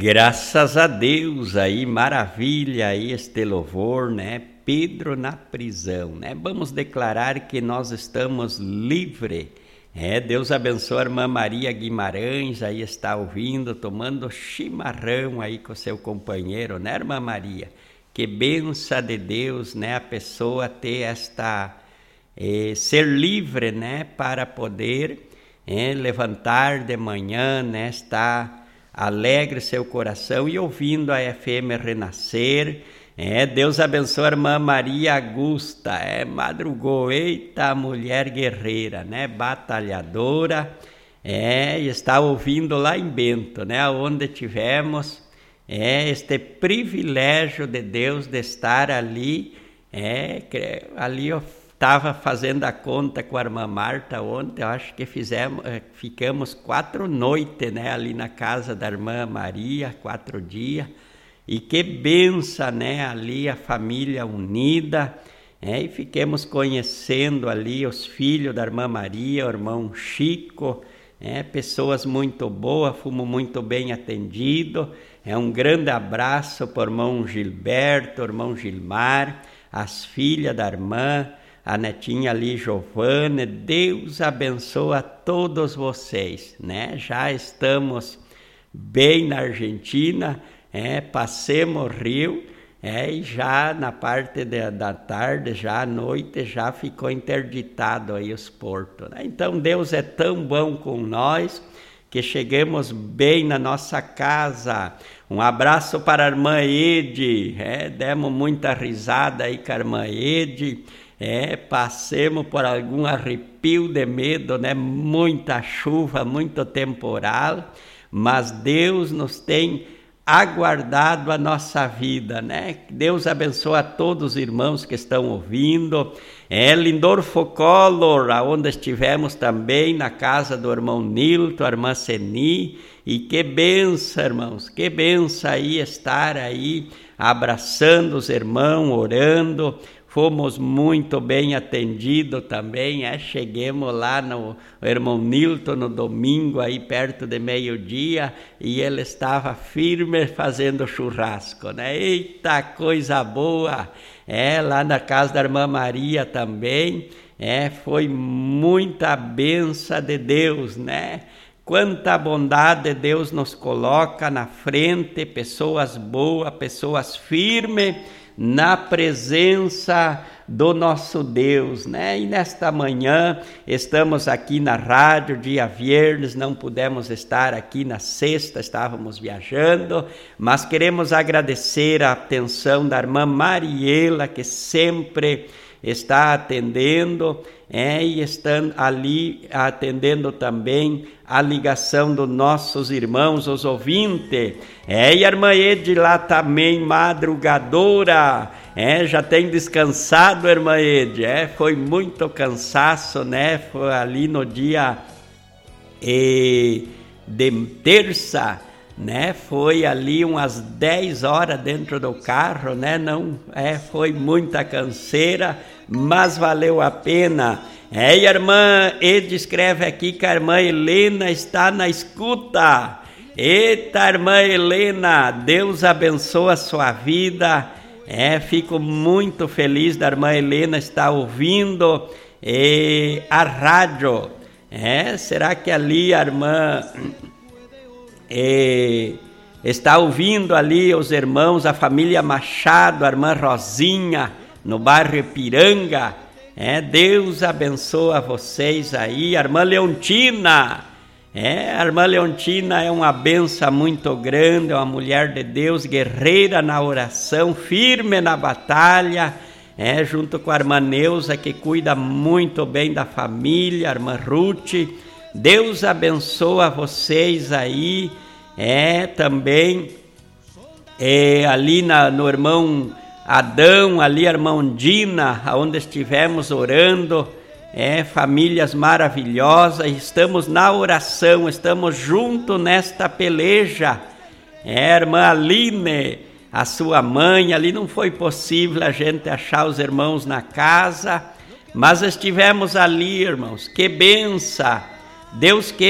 Graças a Deus, aí maravilha aí este louvor, né? Pedro na prisão, né? Vamos declarar que nós estamos livres. Deus abençoe a irmã Maria Guimarães, aí está ouvindo, tomando chimarrão aí com seu companheiro, né, irmã Maria? Que benção de Deus, né? A pessoa ter esta, ser livre, né? Para poder levantar de manhã, né? Estar alegre seu coração e ouvindo a FM Renascer. Deus abençoe a irmã Maria Augusta, madrugou, eita mulher guerreira, né, batalhadora, está ouvindo lá em Bento, né, onde tivemos este privilégio de Deus de estar ali, ali eu estava fazendo a conta com a irmã Marta ontem, eu acho que ficamos 4 noites, né, ali na casa da irmã Maria, 4 dias, e que benção, né, ali a família unida, e fiquemos conhecendo ali os filhos da irmã Maria, o irmão Chico, pessoas muito boas, fomos muito bem atendidos, um grande abraço para o irmão Gilberto, o irmão Gilmar, as filhas da irmã, a netinha ali, Giovana. Deus abençoe a todos vocês, né? Já estamos bem na Argentina, passemos o rio, e já na parte da tarde, já à noite, já ficou interditado aí os portos, né? Então Deus é tão bom com nós, que chegamos bem na nossa casa. Um abraço para a irmã Ede, demos muita risada aí com a irmã Ede, passemos por algum arrepio de medo, né? Muita chuva, muito temporal, mas Deus nos tem aguardado a nossa vida, né? Deus abençoe a todos os irmãos que estão ouvindo. Lindorfo Collor, onde estivemos também na casa do irmão Nilton, a irmã Seni, e que benção, irmãos, que benção aí estar aí abraçando os irmãos, orando. Fomos muito bem atendidos também, cheguemos lá no irmão Nilton no domingo, aí perto de meio-dia, e ele estava firme fazendo churrasco, né? Eita, coisa boa! Lá na casa da irmã Maria também, foi muita bênção de Deus, né? Quanta bondade Deus nos coloca na frente, pessoas boas, pessoas firmes, na presença do nosso Deus, né? E nesta manhã estamos aqui na rádio, dia viernes, não pudemos estar aqui na sexta, estávamos viajando, mas queremos agradecer a atenção da irmã Mariela, que sempre está atendendo, e estão ali atendendo também a ligação dos nossos irmãos, os ouvintes, e a irmã Ede lá também, madrugadora, já tem descansado, irmã Ede, foi muito cansaço, né, foi ali no dia de terça, né, foi ali umas 10 horas dentro do carro, né, não, foi muita canseira, mas valeu a pena. E a irmã Ede escreve aqui que a irmã Helena está na escuta. Eita, irmã Helena, Deus abençoe a sua vida, fico muito feliz da irmã Helena estar ouvindo a rádio, será que ali a irmã está ouvindo ali os irmãos, a família Machado, a irmã Rosinha, no bairro Ipiranga, Deus abençoe a vocês aí, a irmã Leontina, a irmã Leontina é uma benção muito grande, é uma mulher de Deus, guerreira na oração, firme na batalha, junto com a irmã Neuza, que cuida muito bem da família, a irmã Ruth. Deus abençoe a vocês aí, também, ali no irmão Adão, ali a irmã Dina, onde estivemos orando, famílias maravilhosas, estamos na oração, estamos juntos nesta peleja, irmã Aline, a sua mãe, ali não foi possível a gente achar os irmãos na casa, mas estivemos ali, irmãos, que benção, Deus que